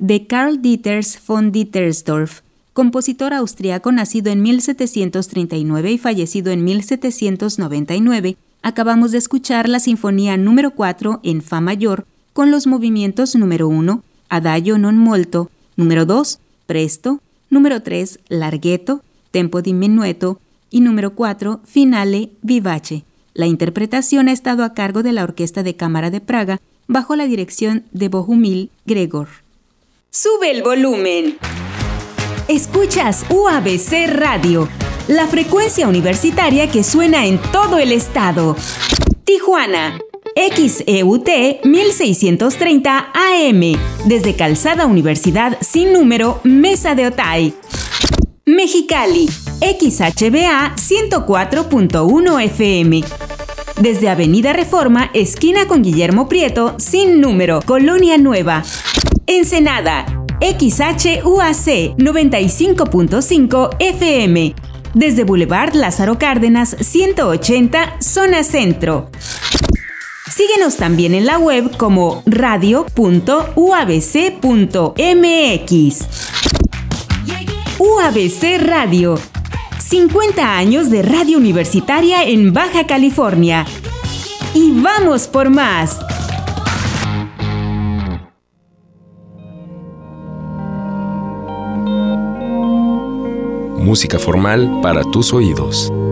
de Karl Dieters von Dittersdorf, compositor austriaco nacido en 1739 y fallecido en 1799, acabamos de escuchar la Sinfonía número 4 en Fa mayor, con los movimientos número 1, Adagio non molto, número 2, Presto, número 3, Larghetto, Tempo diminuito y número 4, Finale vivace. La interpretación ha estado a cargo de la Orquesta de Cámara de Praga bajo la dirección de Bohumil Gregor. ¡Sube el volumen! Escuchas UABC Radio, la frecuencia universitaria que suena en todo el estado. Tijuana, XEUT 1630 AM, desde Calzada Universidad sin número, Mesa de Otay. Mexicali, XHBA 104.1 FM, desde Avenida Reforma, esquina con Guillermo Prieto, sin número, Colonia Nueva. Ensenada, XHUAC 95.5 FM, desde Boulevard Lázaro Cárdenas 180, zona centro. Síguenos también en la web como radio.uabc.mx. UABC Radio, 50 años de radio universitaria en Baja California. ¡Y vamos por más! Música formal para tus oídos.